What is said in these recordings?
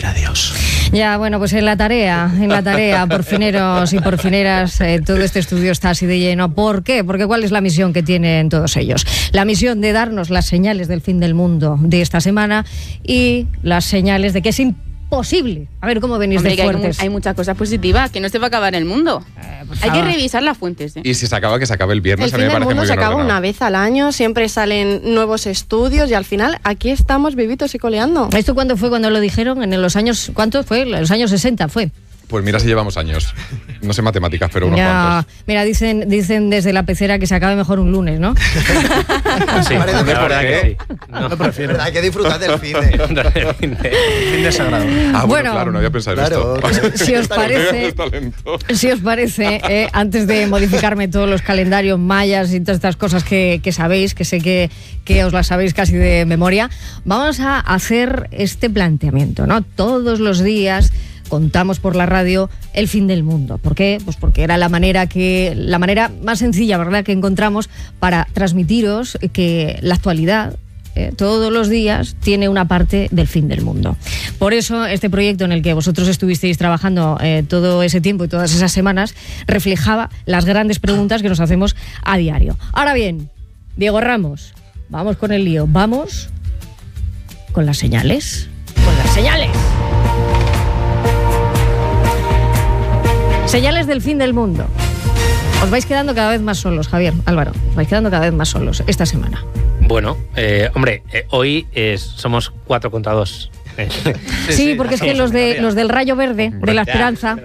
decir adiós. Ya, bueno, pues en la tarea, porfineros y porfineras, todo este estudio está así de lleno. ¿Por qué? Porque ¿cuál es la misión que tienen todos ellos? La misión de darnos las señales del fin del mundo de esta semana y las señales de que es imposible. A ver, ¿cómo venís de fuertes? Hay muchas cosas positivas, que no se va a acabar el mundo. Hay que revisar las fuentes. Y si se acaba, que se acabe el viernes. El fin del mundo se acaba una vez al año, siempre salen nuevos estudios y al final aquí estamos vivitos y coleando. ¿Esto cuándo fue cuando lo dijeron? ¿En los años, cuántos fue? En los años 60 fue. Pues mira si llevamos años. No sé matemáticas, pero unos ya, cuantos. Mira, dicen desde la pecera que se acabe mejor un lunes, ¿no? Sí, la verdad que sí. No prefiero. Hay que disfrutar del fin de sagrado. Bueno, claro, no había pensado esto. Si os parece, antes de modificarme todos los calendarios mayas y todas estas cosas que sabéis, que sé que os las sabéis casi de memoria, vamos a hacer este planteamiento, ¿no? Todos los días contamos por la radio el fin del mundo. ¿Por qué? Pues porque era la manera más sencilla, ¿verdad?, que encontramos para transmitiros que la actualidad todos los días tiene una parte del fin del mundo. Por eso este proyecto en el que vosotros estuvisteis trabajando todo ese tiempo y todas esas semanas reflejaba las grandes preguntas que nos hacemos a diario. Ahora bien, Diego Ramos, vamos con el lío, vamos con las señales. Con las señales. Señales del fin del mundo. Os vais quedando cada vez más solos, Javier, Álvaro. Os vais quedando cada vez más solos esta semana. Bueno, hoy somos 4 contra 2. Sí, porque es que los del Rayo Verde, de la Esperanza,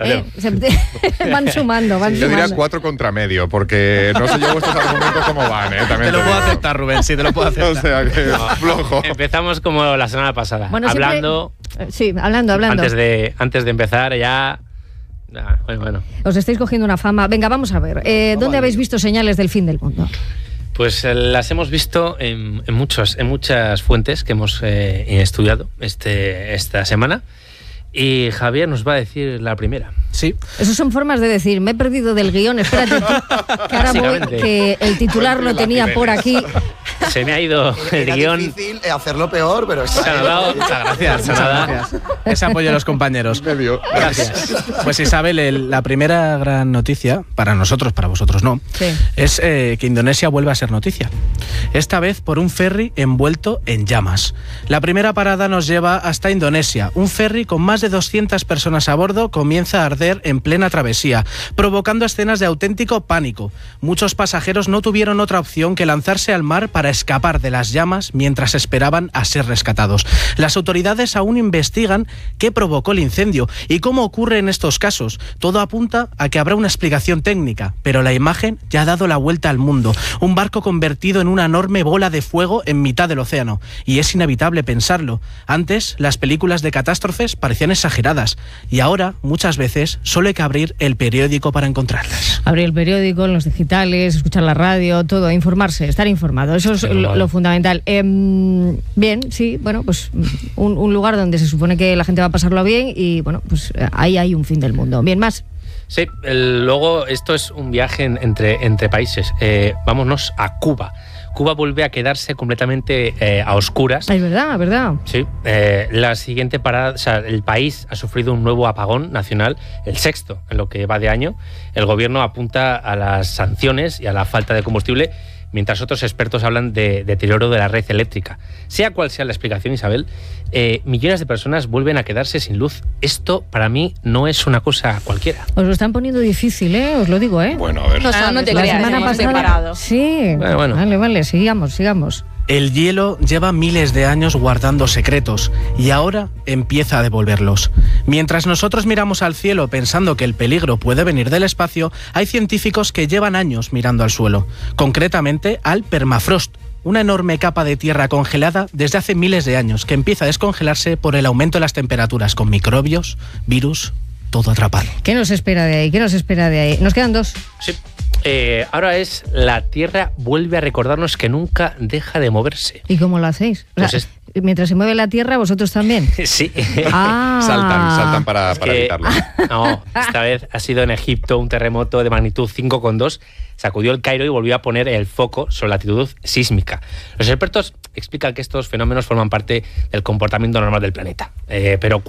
van sumando. Yo diría 4 contra medio, porque no sé yo vuestros argumentos cómo van. También te lo puedo aceptar, Rubén, sí, te lo puedo aceptar. O sea, que flojo. Empezamos como la semana pasada, bueno, hablando. Sí, hablando. Antes de empezar ya. Bueno. Os estáis cogiendo una fama. Venga, vamos a ver. ¿Dónde habéis visto señales del fin del mundo? Pues las hemos visto en muchas fuentes que hemos estudiado esta semana. Y Javier nos va a decir la primera. Sí. Esas son formas de decir, me he perdido del guión, espérate, que ahora voy, que el titular lo tenía por aquí. Se me ha ido el guión. Es difícil hacerlo peor, pero... Muchas gracias. Ese apoyo de los compañeros. Gracias. Pues Isabel, la primera gran noticia, para nosotros, para vosotros no, sí, es que Indonesia vuelve a ser noticia. Esta vez por un ferry envuelto en llamas. La primera parada nos lleva hasta Indonesia. Un ferry con más de 200 personas a bordo comienza a arder en plena travesía, provocando escenas de auténtico pánico. Muchos pasajeros no tuvieron otra opción que lanzarse al mar para escapar de las llamas mientras esperaban a ser rescatados. Las autoridades aún investigan qué provocó el incendio y cómo ocurre en estos casos. Todo apunta a que habrá una explicación técnica, pero la imagen ya ha dado la vuelta al mundo. Un barco convertido en una enorme bola de fuego en mitad del océano. Y es inevitable pensarlo. Antes, las películas de catástrofes parecían exageradas y ahora, muchas veces, solo hay que abrir el periódico para encontrarlas. Abrir el periódico, los digitales, escuchar la radio, todo, informarse, estar informado. Eso es lo fundamental. Bien, sí, bueno, pues un lugar donde se supone que la gente va a pasarlo bien y, bueno, pues ahí hay un fin del mundo. Bien, más. Sí, luego esto es un viaje entre países. Vámonos a Cuba. Cuba vuelve a quedarse completamente a oscuras. Es verdad. Sí. La siguiente parada, o sea, el país ha sufrido un nuevo apagón nacional, el 6º en lo que va de año. El gobierno apunta a las sanciones y a la falta de combustible, mientras otros expertos hablan de deterioro de la red eléctrica. Sea cual sea la explicación, Isabel, millones de personas vuelven a quedarse sin luz. Esto, para mí, no es una cosa cualquiera. Os lo están poniendo difícil, os lo digo, Bueno, a ver. No te la creas, semana hemos pasada. preparado. Sí. Bueno. Vale, sigamos. El hielo lleva miles de años guardando secretos y ahora empieza a devolverlos. Mientras nosotros miramos al cielo pensando que el peligro puede venir del espacio, hay científicos que llevan años mirando al suelo, concretamente al permafrost, una enorme capa de tierra congelada desde hace miles de años que empieza a descongelarse por el aumento de las temperaturas, con microbios, virus, todo atrapado. ¿Qué nos espera de ahí? Nos quedan 2. Sí. Ahora es la Tierra vuelve a recordarnos que nunca deja de moverse. ¿Y cómo lo hacéis? Mientras se mueve la Tierra, ¿vosotros también? Sí. Saltan para evitarlo. No, esta vez ha sido en Egipto un terremoto de magnitud 5,2. Sacudió el Cairo y volvió a poner el foco sobre la actitud sísmica. Los expertos explican que estos fenómenos forman parte del comportamiento normal del planeta. Pero